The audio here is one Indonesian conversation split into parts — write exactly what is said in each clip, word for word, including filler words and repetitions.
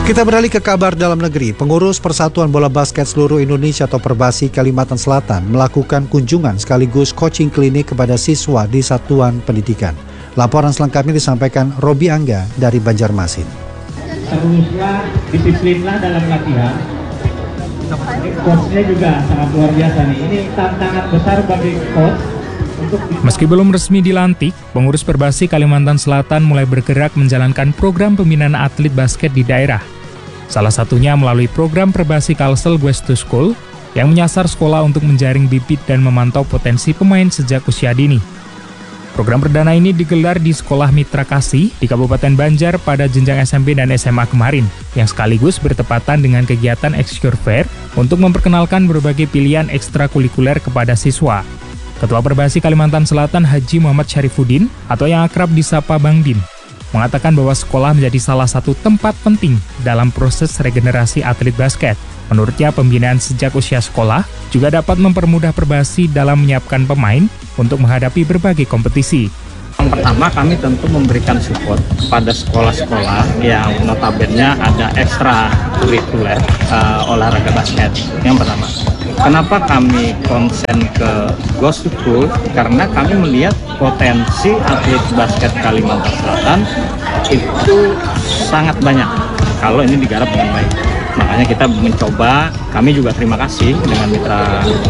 Kita beralih ke kabar dalam negeri. Pengurus Persatuan Bola Basket Seluruh Indonesia atau Perbasi Kalimantan Selatan melakukan kunjungan sekaligus coaching klinik kepada siswa di satuan pendidikan. Laporan selengkapnya disampaikan Robi Angga dari Banjarmasin. Teruslah, disiplinlah dalam latihan. Coachnya juga sangat luar biasa nih. Ini tantangan besar bagi coach. Meski belum resmi dilantik, pengurus Perbasi Kalimantan Selatan mulai bergerak menjalankan program pembinaan atlet basket di daerah. Salah satunya melalui program Perbasi Kalsel West to School yang menyasar sekolah untuk menjaring bibit dan memantau potensi pemain sejak usia dini. Program perdana ini digelar di Sekolah Mitra Kasih di Kabupaten Banjar pada jenjang S M P dan S M A kemarin, yang sekaligus bertepatan dengan kegiatan Excure Fair untuk memperkenalkan berbagai pilihan ekstrakurikuler kepada siswa. Ketua Perbasi Kalimantan Selatan Haji Muhammad Syarifuddin atau yang akrab disapa Bang Din mengatakan bahwa sekolah menjadi salah satu tempat penting dalam proses regenerasi atlet basket. Menurutnya, pembinaan sejak usia sekolah juga dapat mempermudah Perbasi dalam menyiapkan pemain untuk menghadapi berbagai kompetisi. Yang pertama, kami tentu memberikan support pada sekolah-sekolah yang notabene ada ekstra kurikuler uh, olahraga basket. Yang pertama, kenapa kami konsen ke Go School? Karena kami melihat potensi atlet basket Kalimantan Selatan itu sangat banyak kalau ini digarap dengan baik. Makanya kita mencoba, kami juga terima kasih dengan mitra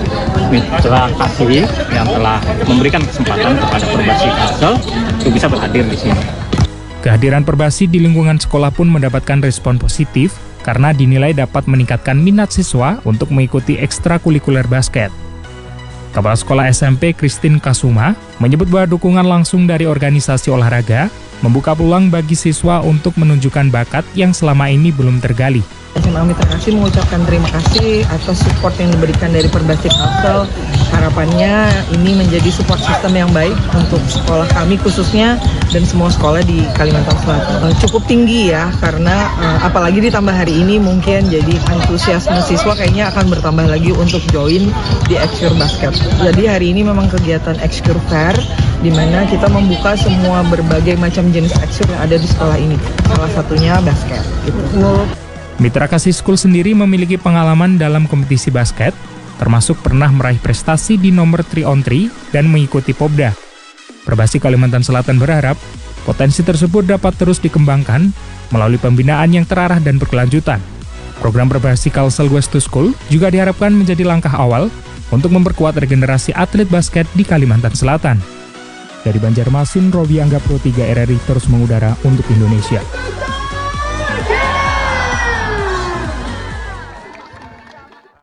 mitra kasih yang telah memberikan kesempatan kepada Perbasi Kalsel untuk bisa berhadir di sini. Kehadiran Perbasi di lingkungan sekolah pun mendapatkan respon positif karena dinilai dapat meningkatkan minat siswa untuk mengikuti ekstrakurikuler basket. Kepala Sekolah S M P Christine Kasuma menyebut bahwa dukungan langsung dari organisasi olahraga membuka peluang bagi siswa untuk menunjukkan bakat yang selama ini belum tergali. S M A Mitra Kasih mengucapkan terima kasih atas support yang diberikan dari Perbasi Kalsel. Harapannya ini menjadi support sistem yang baik untuk sekolah kami khususnya dan semua sekolah di Kalimantan Selatan. Cukup tinggi ya, karena apalagi ditambah hari ini mungkin jadi antusiasme siswa kayaknya akan bertambah lagi untuk join di Excure Basket. Jadi hari ini memang kegiatan Excure Fair di mana kita membuka semua berbagai macam jenis Excure yang ada di sekolah ini. Salah satunya basket. Gitu. Mitra Kasih School sendiri memiliki pengalaman dalam kompetisi basket, termasuk pernah meraih prestasi di nomor tiga on tiga dan mengikuti Popda. Perbasi Kalimantan Selatan berharap potensi tersebut dapat terus dikembangkan melalui pembinaan yang terarah dan berkelanjutan. Program Perbasi Kalsel West to School juga diharapkan menjadi langkah awal untuk memperkuat regenerasi atlet basket di Kalimantan Selatan. Dari Banjarmasin, Robi Angga Pro tiga R R I terus mengudara untuk Indonesia.